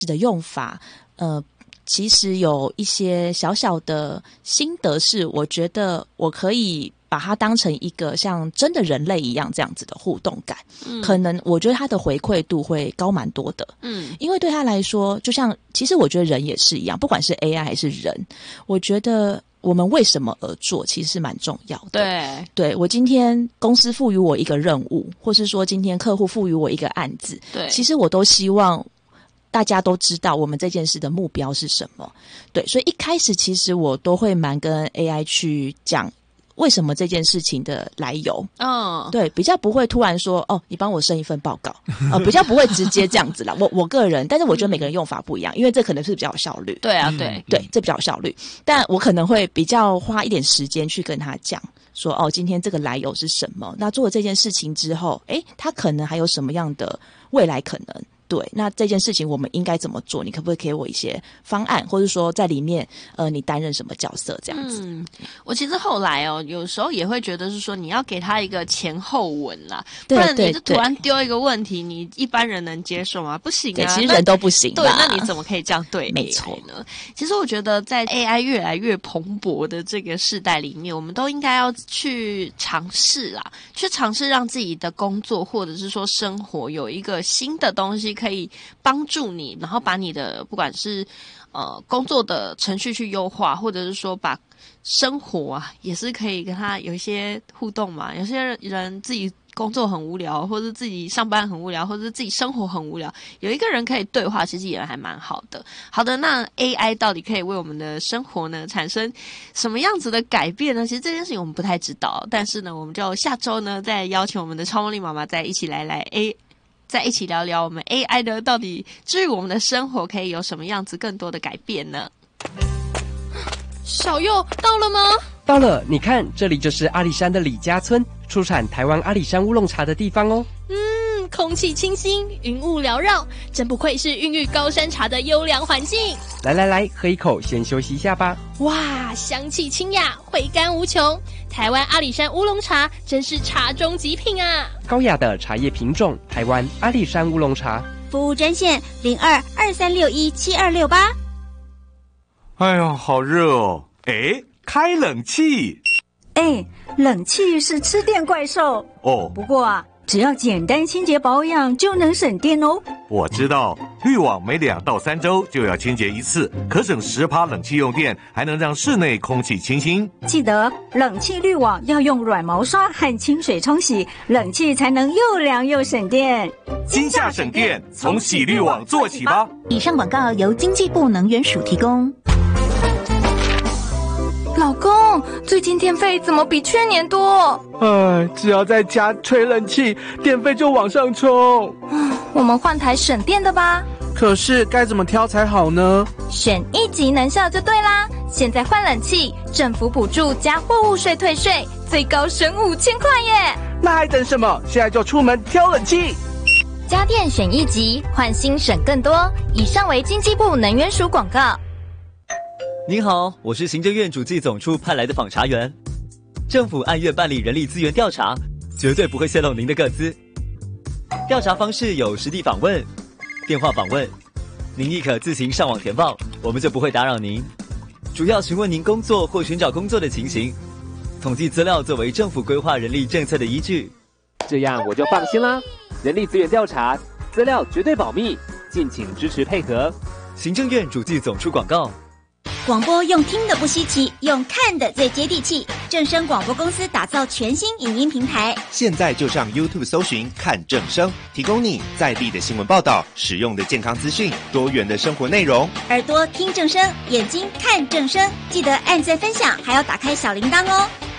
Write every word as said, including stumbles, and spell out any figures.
的用法，呃，其实有一些小小的心得是，我觉得我可以把它当成一个像真的人类一样这样子的互动感，嗯，可能我觉得它的回馈度会高蛮多的，嗯，因为对他来说，就像其实我觉得人也是一样，不管是 A I 还是人，我觉得我们为什么而做，其实是蛮重要的。对，对我今天公司赋予我一个任务，或是说今天客户赋予我一个案子，对，其实我都希望大家都知道我们这件事的目标是什么。对，所以一开始其实我都会蛮跟 A I 去讲为什么这件事情的来由。嗯，对，比较不会突然说哦，你帮我生一份报告，呃，比较不会直接这样子啦。我我个人，但是我觉得每个人用法不一样，因为这可能是比较有效率。对啊，对对，这比较有效率。但我可能会比较花一点时间去跟他讲。说哦，今天这个来由是什么？那做了这件事情之后，诶，他可能还有什么样的未来可能？对，那这件事情我们应该怎么做？你可不可以给我一些方案，或者说在里面，呃，你担任什么角色这样子？嗯， 我其实后来哦，有时候也会觉得是说，你要给他一个前后文啦，不然你就突然丢一个问题，你一般人能接受吗？不行啊， 对，其实人都不行。 对，那你怎么可以这样对 A I 呢？没错。其实我觉得，在 A I 越来越蓬勃的这个世代里面，我们都应该要去尝试啦，去尝试让自己的工作或者是说生活有一个新的东西。可以帮助你，然后把你的不管是呃工作的程序去优化，或者是说把生活啊也是可以跟他有一些互动嘛。有些人自己工作很无聊，或者自己上班很无聊，或者自己生活很无聊，有一个人可以对话，其实也还蛮好的。好的，那 A I 到底可以为我们的生活呢产生什么样子的改变呢？其实这件事情我们不太知道，但是呢，我们就下周呢再邀请我们的超梦丽妈妈再一起来来 A。再一起聊聊我们 A I 的到底至于我们的生活可以有什么样子更多的改变呢？ 小佑到了吗？ 到了，你看这里就是阿里山的李家村，出产台湾阿里山乌龙茶的地方哦。 嗯，空气清新，云雾缭绕，真不愧是孕育高山茶的优良环境。 来来来，喝一口，先休息一下吧。 哇，香气清雅，回甘无穷。台湾阿里山乌龙茶真是茶中极品啊！ 高雅的茶叶品种，台湾阿里山乌龙茶。 服务专线零二二三六一七二六八。 哎呀，好热哦！哎，开冷气。 哎，冷气是吃电怪兽哦。 不过啊，只要简单清洁保养就能省电哦。 我知道，滤网每两到三周就要清洁一次，可省十趴冷气用电，还能让室内空气清新。 记得冷气滤网要用软毛刷和清水冲洗，冷气才能又凉又省电。 今夏省电，从洗滤网做起吧。 以上广告由经济部能源署提供。 老公，最近电费怎么比去年多？ 哎，只要在家吹冷气，电费就往上冲。 我们换台省电的吧。 可是该怎么挑才好呢？ 选一级能效就对啦。现在换冷气，政府补助加货物税退税，最高省五千块耶！ 那还等什么？现在就出门挑冷气。 家电选一级，换新省更多。以上为经济部能源署广告。 您好，我是行政院主计总处派来的访查员。政府按月办理人力资源调查，绝对不会泄露您的个资。调查方式有实地访问、电话访问，您亦可自行上网填报，我们就不会打扰您。主要询问您工作或寻找工作的情形，统计资料作为政府规划人力政策的依据。 这样我就放心啦。人力资源调查，资料绝对保密，敬请支持配合。 行政院主计总处广告。 广播用听的不稀奇，用看的最接地气。正声广播公司打造全新影音平台， 现在就上 YouTube 搜寻看正声，提供你在地的新闻报道、实用的健康资讯、多元的生活内容。 耳朵听正声，眼睛看正声，记得按赞分享，还要打开小铃铛哦。